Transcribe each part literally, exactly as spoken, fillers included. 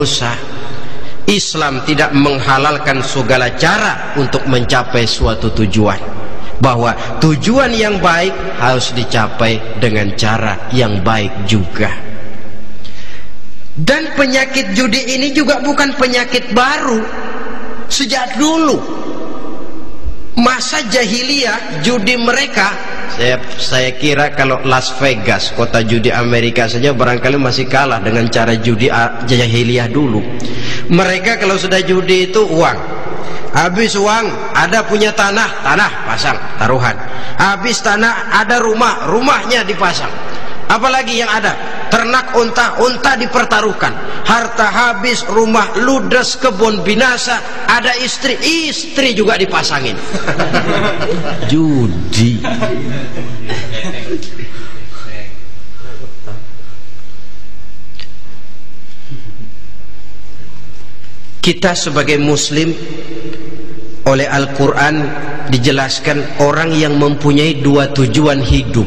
dosa. Islam tidak menghalalkan segala cara untuk mencapai suatu tujuan, bahwa tujuan yang baik harus dicapai dengan cara yang baik juga. Dan penyakit judi ini juga bukan penyakit baru. Sejak dulu masa jahiliyah, judi mereka, saya, saya kira kalau Las Vegas, kota judi Amerika saja barangkali masih kalah dengan cara judi jahiliyah dulu. Mereka kalau sudah judi itu uang, habis uang ada punya tanah, tanah pasang taruhan, habis tanah ada rumah, rumahnya dipasang. Apalagi yang ada, ternak unta, unta dipertaruhkan, harta habis, rumah ludes, kebun binasa, ada istri, istri juga dipasangin. Judi. Kita sebagai muslim, oleh Al-Quran dijelaskan orang yang mempunyai dua tujuan hidup.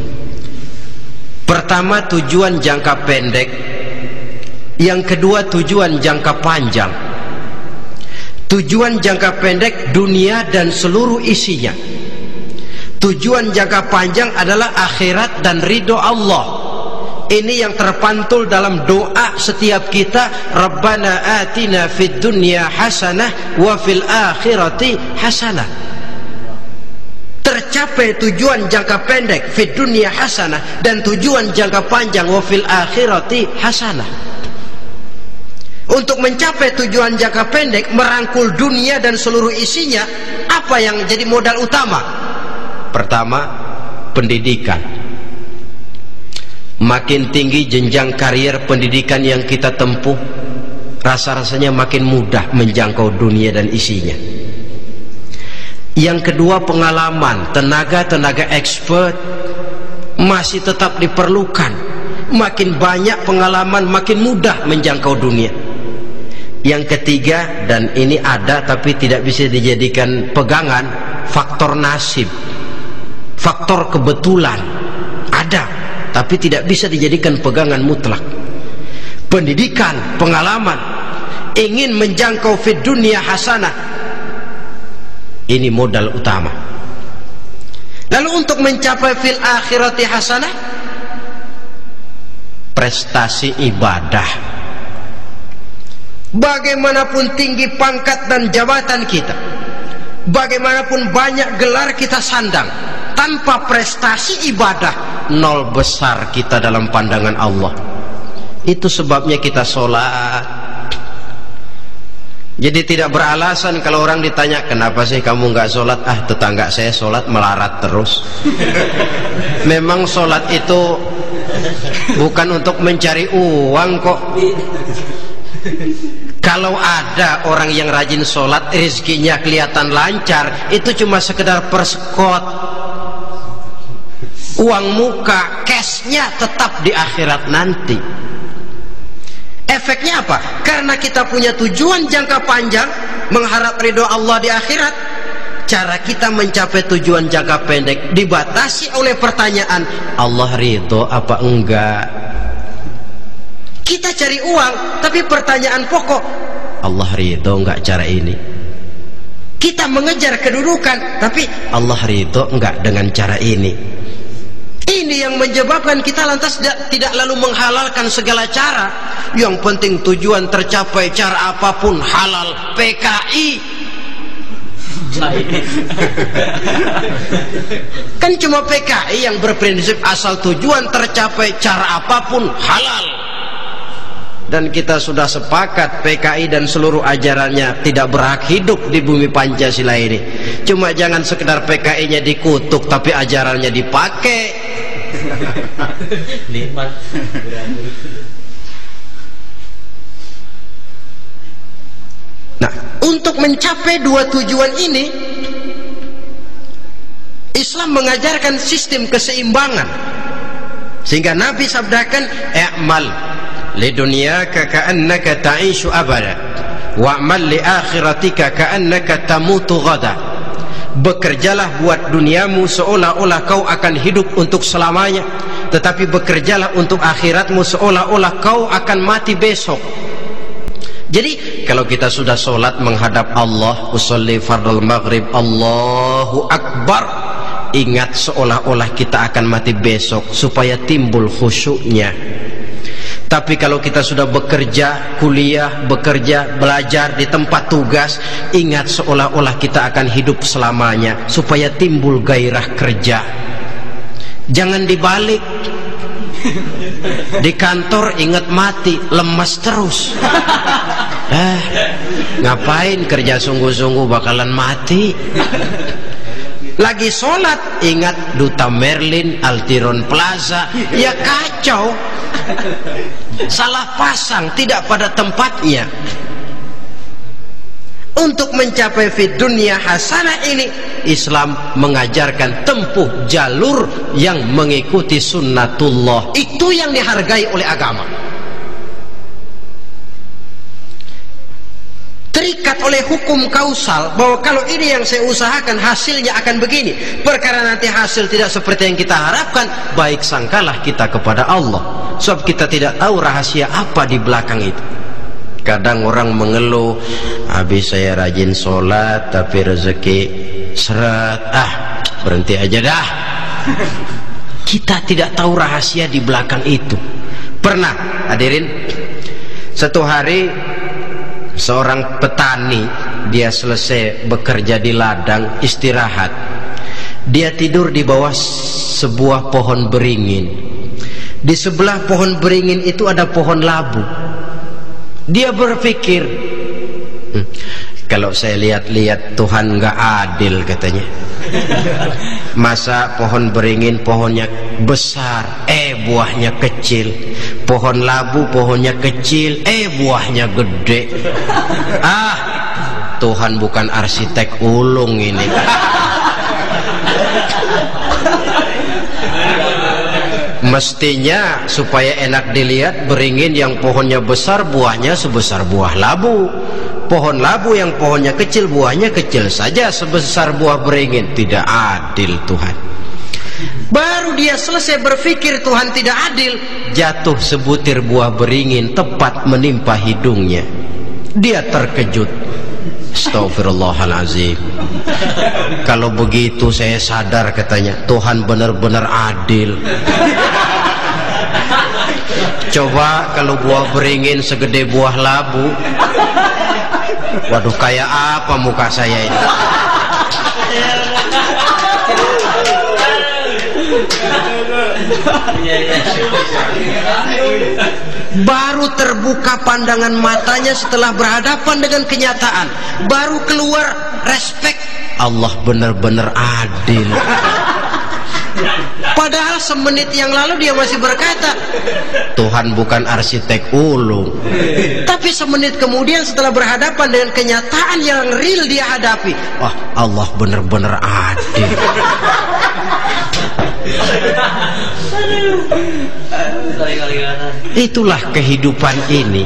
Pertama, tujuan jangka pendek. Yang kedua, tujuan jangka panjang. Tujuan jangka pendek dunia dan seluruh isinya. Tujuan jangka panjang adalah akhirat dan ridho Allah. Ini yang terpantul dalam doa setiap kita, Rabbana atina fid dunya hasanah wa fil akhirati hasanah. Tercapai tujuan jangka pendek fid dunya hasanah, dan tujuan jangka panjang wa fil akhirati hasanah. Untuk mencapai tujuan jangka pendek, merangkul dunia dan seluruh isinya, apa yang jadi modal utama? Pertama, pendidikan. Makin tinggi jenjang karier pendidikan yang kita tempuh, rasa-rasanya makin mudah menjangkau dunia dan isinya. Yang kedua, pengalaman. Tenaga-tenaga expert masih tetap diperlukan. Makin banyak pengalaman, makin mudah menjangkau dunia. Yang ketiga, dan ini ada tapi tidak bisa dijadikan pegangan, faktor nasib, faktor kebetulan. Ada tapi tidak bisa dijadikan pegangan mutlak. Pendidikan, pengalaman, ingin menjangkau fid dunya hasanah, ini modal utama. Lalu untuk mencapai fil akhirati hasanah, prestasi ibadah. Bagaimanapun tinggi pangkat dan jabatan kita, bagaimanapun banyak gelar kita sandang, tanpa prestasi ibadah, nol besar kita dalam pandangan Allah. Itu sebabnya kita sholat. Jadi tidak beralasan kalau orang ditanya, kenapa sih kamu nggak sholat? Ah, tetangga saya sholat melarat terus. Memang sholat itu bukan untuk mencari uang kok. Kalau ada orang yang rajin sholat, rezekinya kelihatan lancar, itu cuma sekedar persekot. Uang muka, cashnya tetap di akhirat nanti. Efeknya apa? Karena kita punya tujuan jangka panjang, mengharap ridho Allah di akhirat, cara kita mencapai tujuan jangka pendek dibatasi oleh pertanyaan, Allah ridho apa enggak? Kita cari uang, tapi pertanyaan pokok, Allah ridho enggak cara ini? Kita mengejar kedudukan, tapi Allah ridho enggak dengan cara ini? Ini yang menyebabkan kita lantas tidak, tidak lalu menghalalkan segala cara. Yang penting tujuan tercapai cara apapun halal. P K I kan cuma P K I yang berprinsip asal tujuan tercapai cara apapun halal. Dan kita sudah sepakat P K I dan seluruh ajarannya tidak berhak hidup di bumi Pancasila ini. Cuma jangan sekedar P K I-nya dikutuk tapi ajarannya dipakai. Nikmat. Nah, untuk mencapai dua tujuan ini, Islam mengajarkan sistem keseimbangan. Sehingga Nabi sabdakan, "I'mal lidunyaka ka'annaka ta'ishu abada wa'mal li akhiratika ka'annaka tamutu ghada." Bekerjalah buat duniamu seolah-olah kau akan hidup untuk selamanya, tetapi bekerjalah untuk akhiratmu seolah-olah kau akan mati besok. Jadi kalau kita sudah sholat menghadap Allah, usolli fardul maghrib, Allahu Akbar, ingat seolah-olah kita akan mati besok supaya timbul khusyuknya. Tapi kalau kita sudah bekerja, kuliah, bekerja, belajar di tempat tugas, ingat seolah-olah kita akan hidup selamanya supaya timbul gairah kerja. Jangan dibalik. Di kantor ingat mati, lemas terus. Eh, ngapain kerja sungguh-sungguh bakalan mati. Lagi sholat ingat Duta Merlin, Altiron Plaza, ya kacau. Salah pasang, tidak pada tempatnya. Untuk mencapai fid dunya hasanah ini, Islam mengajarkan tempuh jalur yang mengikuti sunnatullah. Itu yang dihargai oleh agama. Terikat oleh hukum kausal bahwa kalau ini yang saya usahakan hasilnya akan begini. Perkara nanti hasil tidak seperti yang kita harapkan, baik sangkalah kita kepada Allah. Sebab kita tidak tahu rahasia apa di belakang itu. Kadang orang mengeluh, habis saya rajin sholat tapi rezeki seret, ah berhenti aja dah. Kita tidak tahu rahasia di belakang itu. Pernah hadirin, satu hari seorang petani, dia selesai bekerja di ladang, istirahat, dia tidur di bawah sebuah pohon beringin. Di sebelah pohon beringin itu ada pohon labu. Dia berpikir, hm, kalau saya lihat-lihat Tuhan nggak adil katanya. Masa pohon beringin pohonnya besar, eh buahnya kecil. Pohon labu pohonnya kecil, eh buahnya gede. Ah, Tuhan bukan arsitek ulung ini. Mestinya supaya enak dilihat, beringin yang pohonnya besar buahnya sebesar buah labu. Pohon labu yang pohonnya kecil buahnya kecil saja sebesar buah beringin. Tidak adil Tuhan. Baru dia selesai berpikir Tuhan tidak adil, jatuh sebutir buah beringin tepat menimpa hidungnya. Dia terkejut. Astagfirullahalazim. Kalau begitu saya sadar katanya, Tuhan benar-benar adil. Coba kalau buah beringin segede buah labu, waduh kayak apa muka saya ini. Baru terbuka pandangan matanya setelah berhadapan dengan kenyataan. Baru keluar respek. Allah benar-benar adil. Padahal semenit yang lalu dia masih berkata Tuhan bukan arsitek ulung. Tapi semenit kemudian setelah berhadapan dengan kenyataan yang real dia hadapi, wah Allah benar-benar adil. Itulah kehidupan ini.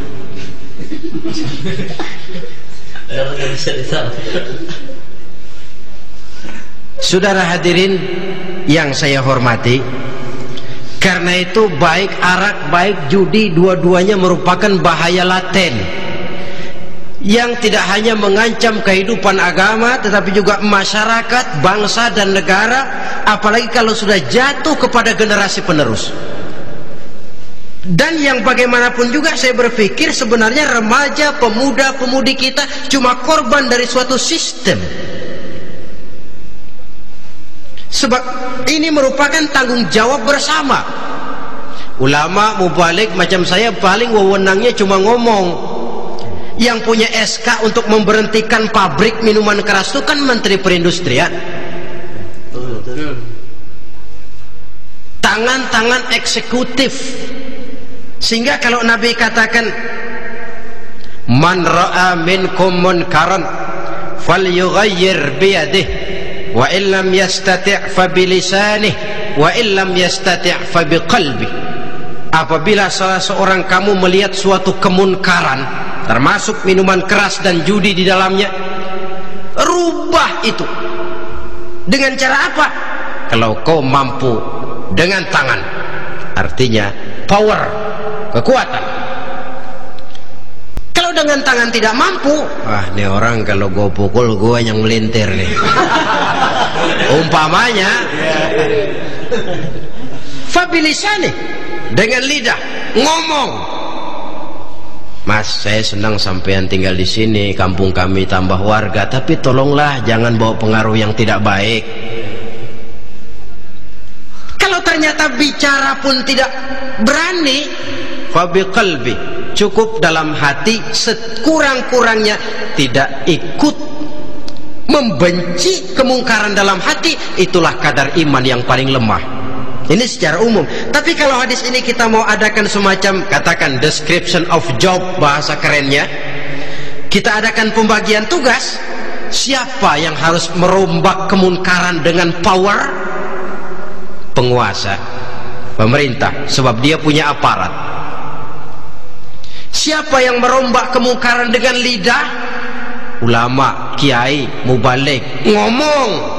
Saudara hadirin yang saya hormati, karena itu baik arak baik judi dua-duanya merupakan bahaya laten yang tidak hanya mengancam kehidupan agama tetapi juga masyarakat, bangsa dan negara, apalagi kalau sudah jatuh kepada generasi penerus. Dan yang bagaimanapun juga saya berpikir sebenarnya remaja, pemuda, pemudi kita cuma korban dari suatu sistem. Sebab ini merupakan tanggung jawab bersama. Ulama mubalik macam saya paling wewenangnya cuma ngomong. Yang punya S K untuk memberhentikan pabrik minuman keras itu kan Menteri Perindustrian. Tangan-tangan eksekutif. Sehingga kalau Nabi katakan man ra'a minkum munkaran falyughayyir biyadihi wa illam yastati' fa bilisanihi wa illam yastati' fa biqalbihi. Apabila salah seorang kamu melihat suatu kemunkaran, termasuk minuman keras dan judi di dalamnya, rubah itu. Dengan cara apa? Kalau kau mampu dengan tangan, artinya power, kekuatan. Kalau dengan tangan tidak mampu. Wah, ini orang kalau gue pukul gue yang melintir nih. Umpamanya fabilisani, dengan lidah ngomong. Mas, saya senang sampean tinggal di sini, kampung kami tambah warga, tapi tolonglah jangan bawa pengaruh yang tidak baik. Kalau ternyata bicara pun tidak berani, fabiqalbi, cukup dalam hati, sekurang-kurangnya tidak ikut membenci kemungkaran dalam hati, itulah kadar iman yang paling lemah. Ini secara umum. Tapi kalau hadis ini kita mau adakan semacam, katakan description of job, bahasa kerennya, kita adakan pembagian tugas. Siapa yang harus merombak kemungkaran dengan power? Penguasa, pemerintah, sebab dia punya aparat. Siapa yang merombak kemungkaran dengan lidah? Ulama, kiai, mubalik, ngomong.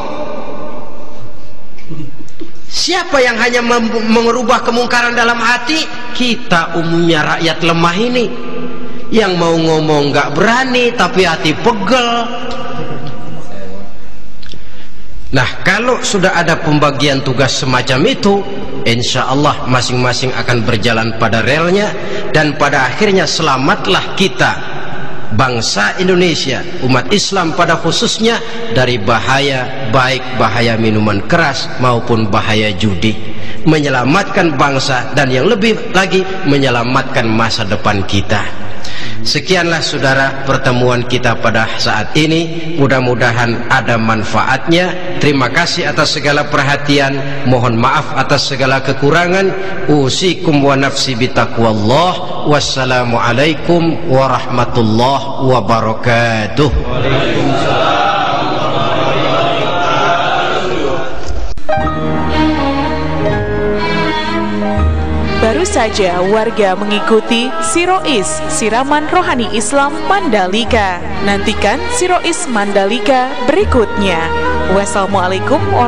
Siapa yang hanya mengubah kemungkaran dalam hati? Kita umumnya rakyat lemah ini, yang mau ngomong gak berani tapi hati pegel. Nah, kalau sudah ada pembagian tugas semacam itu, insya Allah masing-masing akan berjalan pada relnya, dan pada akhirnya selamatlah kita, bangsa Indonesia, umat Islam pada khususnya, dari bahaya, baik bahaya minuman keras maupun bahaya judi. Menyelamatkan bangsa, dan yang lebih lagi menyelamatkan masa depan kita. Sekianlah saudara pertemuan kita pada saat ini, mudah-mudahan ada manfaatnya. Terima kasih atas segala perhatian, mohon maaf atas segala kekurangan. Usikum wa nafsi bitaqwallah. Wassalamualaikum warahmatullahi wabarakatuh. Waalaikumsalam. Baru saja warga mengikuti Sirois, Siraman Rohani Islam Mandalika. Nantikan Sirois Mandalika berikutnya. Wassalamualaikum warahmatullahi wabarakatuh.